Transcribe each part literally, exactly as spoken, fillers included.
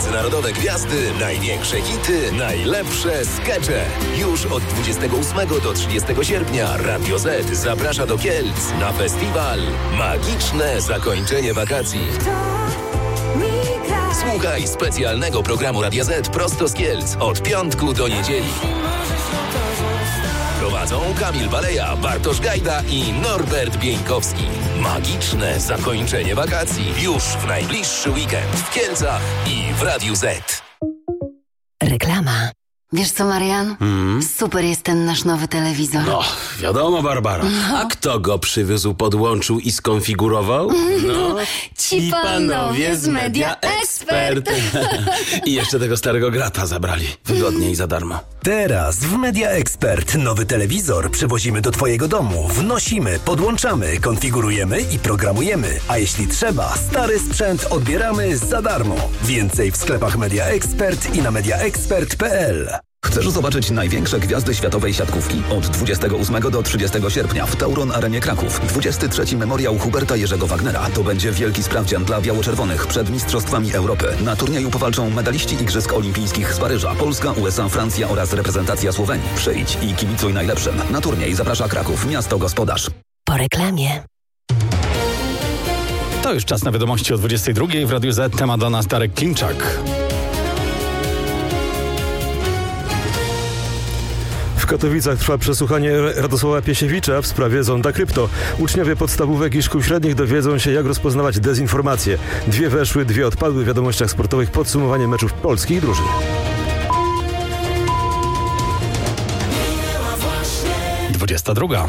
Międzynarodowe gwiazdy, największe hity, najlepsze skecze. Już od dwudziestego ósmego do trzydziestego sierpnia Radio Z zaprasza do Kielc na festiwal Magiczne Zakończenie Wakacji. Słuchaj specjalnego programu Radia Z prosto z Kielc od piątku do niedzieli. Prowadzą Kamil Baleja, Bartosz Gajda i Norbert Bieńkowski. Magiczne zakończenie wakacji już w najbliższy weekend w Kielcach i w Radiu Z. Reklama. Wiesz co, Marian? Mm. Super jest ten nasz nowy telewizor. No, wiadomo, Barbara. No. A kto go przywiózł, podłączył i skonfigurował? No, ci panowie z Media Expert. I jeszcze tego starego grata zabrali. Wygodnie i za darmo. Teraz w Media Expert nowy telewizor przywozimy do twojego domu. Wnosimy, podłączamy, konfigurujemy i programujemy. A jeśli trzeba, stary sprzęt odbieramy za darmo. Więcej w sklepach Media Expert i na media expert kropka p l. Chcesz zobaczyć największe gwiazdy światowej siatkówki? Od dwudziestego ósmego do trzydziestego sierpnia w Tauron Arenie Kraków. dwudziesty trzeci Memoriał Huberta Jerzego Wagnera. To będzie wielki sprawdzian dla biało-czerwonych przed Mistrzostwami Europy. Na turnieju powalczą medaliści Igrzysk Olimpijskich z Paryża, Polska, U S A, Francja oraz reprezentacja Słowenii. Przyjdź i kibicuj najlepszym. Na turniej zaprasza Kraków, miasto gospodarz. Po reklamie. To już czas na wiadomości o dwudziestej drugiej w Radiu Z. Temat dla nas Darek Klimczak. W Katowicach trwa przesłuchanie Radosława Piesiewicza w sprawie Zonda Krypto. Uczniowie podstawówek i szkół średnich dowiedzą się, jak rozpoznawać dezinformacje. Dwie weszły, dwie odpadły w wiadomościach sportowych. Podsumowanie meczów polskich drużyn. dwudziesta druga.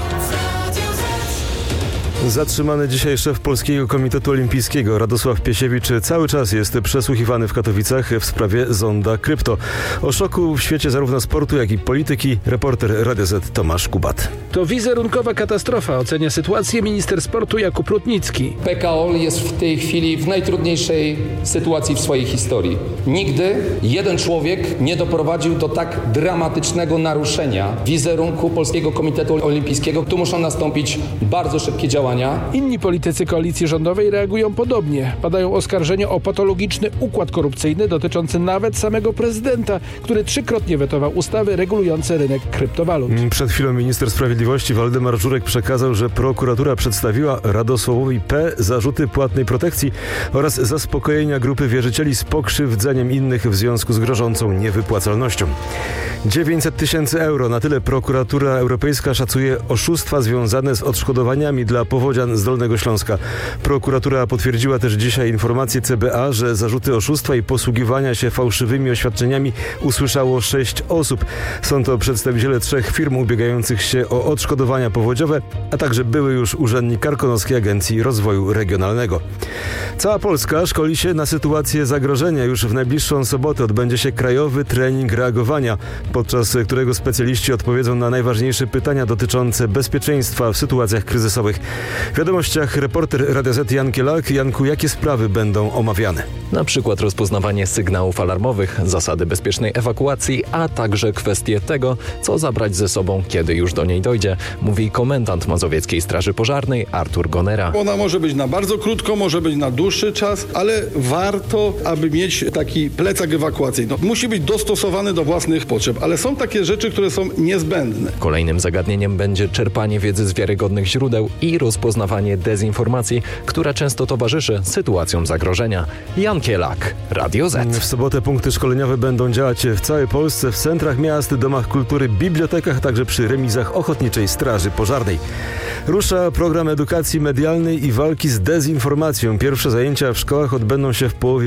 Zatrzymany dzisiaj szef Polskiego Komitetu Olimpijskiego Radosław Piesiewicz cały czas jest przesłuchiwany w Katowicach w sprawie Zonda Krypto. O szoku w świecie zarówno sportu, jak i polityki reporter Radia Z Tomasz Kubat. To wizerunkowa katastrofa, ocenia sytuację minister sportu Jakub Rutnicki. P K O jest w tej chwili w najtrudniejszej sytuacji w swojej historii. Nigdy jeden człowiek nie doprowadził do tak dramatycznego naruszenia wizerunku Polskiego Komitetu Olimpijskiego. Tu muszą nastąpić bardzo szybkie działania. Inni politycy koalicji rządowej reagują podobnie. Padają oskarżenia o patologiczny układ korupcyjny dotyczący nawet samego prezydenta, który trzykrotnie wetował ustawy regulujące rynek kryptowalut. Przed chwilą minister sprawiedliwości Waldemar Żurek przekazał, że prokuratura przedstawiła Radosławowi P. zarzuty płatnej protekcji oraz zaspokojenia grupy wierzycieli z pokrzywdzeniem innych w związku z grożącą niewypłacalnością. dziewięćset tysięcy euro. Na tyle prokuratura europejska szacuje oszustwa związane z odszkodowaniami dla powodzian z Dolnego Śląska. Prokuratura potwierdziła też dzisiaj informację C B A, że zarzuty oszustwa i posługiwania się fałszywymi oświadczeniami usłyszało sześć osób. Są to przedstawiciele trzech firm ubiegających się o odszkodowania powodziowe, a także były już urzędnik Karkonoskiej Agencji Rozwoju Regionalnego. Cała Polska szkoli się na sytuację zagrożenia. Już w najbliższą sobotę odbędzie się krajowy trening reagowania, podczas którego specjaliści odpowiedzą na najważniejsze pytania dotyczące bezpieczeństwa w sytuacjach kryzysowych. W wiadomościach reporter Radia Z Jan Kielak. Janku, jakie sprawy będą omawiane? Na przykład rozpoznawanie sygnałów alarmowych, zasady bezpiecznej ewakuacji, a także kwestie tego, co zabrać ze sobą, kiedy już do niej dojdzie, mówi komendant Mazowieckiej Straży Pożarnej Artur Gonera. Ona może być na bardzo krótko, może być na dłuższy czas, ale warto, aby mieć taki plecak ewakuacyjny. Musi być dostosowany do własnych potrzeb, ale są takie rzeczy, które są niezbędne. Kolejnym zagadnieniem będzie czerpanie wiedzy z wiarygodnych źródeł i rozpoznawanie dezinformacji, która często towarzyszy sytuacjom zagrożenia. Jan Kielak, Radio Z. W sobotę punkty szkoleniowe będą działać w całej Polsce, w centrach miast, domach kultury, bibliotekach, a także przy remizach Ochotniczej Straży Pożarnej. Rusza program edukacji medialnej i walki z dezinformacją. Pierwsze zajęcia w szkołach odbędą się w połowie